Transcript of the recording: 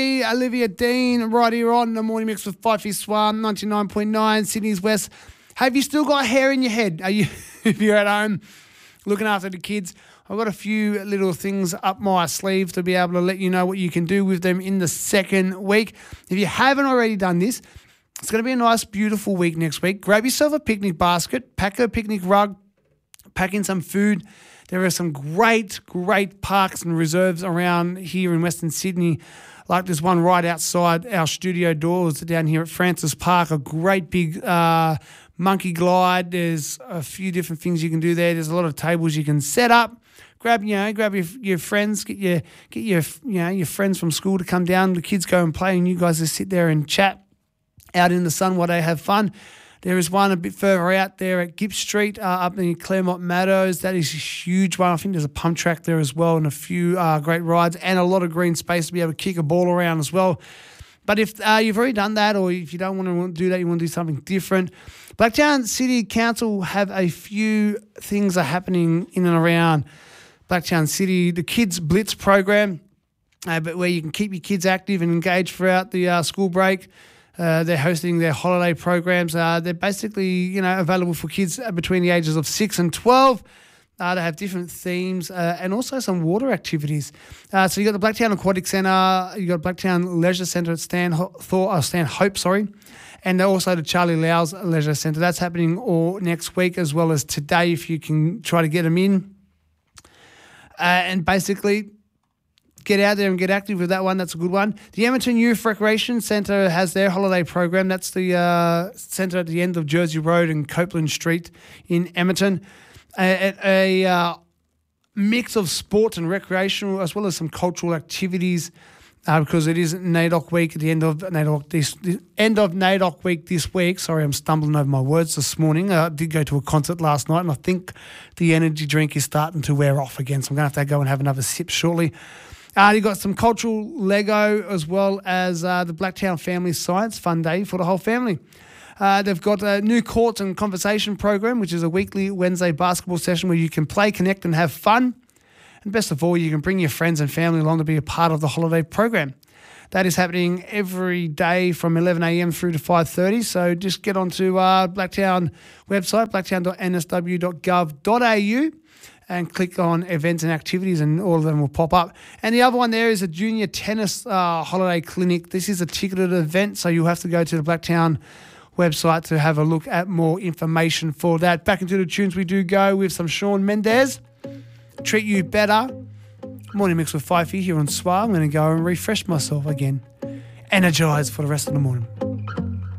Olivia Dean right here on the Morning Mix with Fifey Swan, 99.9 Sydney's West. Have you still got hair in your head? Are you, if you're at home looking after the kids? I've got a few little things up my sleeve to be able to let you know what you can do with them in the second week. If you haven't already done this, it's going to be a nice, beautiful week next week. Grab yourself a picnic basket, pack a picnic rug, pack in some food. There are some great parks and reserves around here in Western Sydney, like there's one right outside our studio doors down here at Francis Park, a great big monkey glide. There's a few different things you can do there. There's a lot of tables you can set up. Grab your friends, get your friends from school to come down. The kids go and play, and you guys just sit there and chat out in the sun while they have fun. There is one a bit further out there at Gipp Street up in Claremont Meadows. That is a huge one. I think there's a pump track there as well and a few great rides and a lot of green space to be able to kick a ball around as well. But if you've already done that, or if you don't want to do that, you want to do something different, Blacktown City Council have a few things are happening in and around Blacktown City. The Kids Blitz program, but where you can keep your kids active and engaged throughout the school break. They're hosting their holiday programs. They're basically, available for kids between the ages of 6 and 12. They have different themes and also some water activities. So you got the Blacktown Aquatic Centre, you got Blacktown Leisure Centre at Stanhope, and also the Charlie Low's Leisure Centre. That's happening all next week as well as today if you can try to get them in. And basically, get out there and get active with that one. That's a good one. The Edmonton Youth Recreation Centre has their holiday program. That's the centre at the end of Jersey Road and Copeland Street in Edmonton. A mix of sports and recreational as well as some cultural activities because it is NAIDOC week at the end of NAIDOC week this week. Sorry, I'm stumbling over my words this morning. I did go to a concert last night and I think the energy drink is starting to wear off again, so I'm going to have to go and have another sip shortly. You've got some cultural Lego as well as the Blacktown Family Science Fun Day for the whole family. They've got a new courts and conversation program, which is a weekly Wednesday basketball session where you can play, connect and have fun. And best of all, you can bring your friends and family along to be a part of the holiday program. That is happening every day from 11 a.m. through to 5:30. So just get onto Blacktown website, blacktown.nsw.gov.au. and click on events and activities and all of them will pop up. And the other one there is a junior tennis holiday clinic. This is a ticketed event, so you'll have to go to the Blacktown website to have a look at more information for that. Back into the tunes we do go with some Shawn Mendes, Treat You Better. Morning Mix with Fifey here on SWA. I'm going to go and refresh myself again. Energized for the rest of the morning.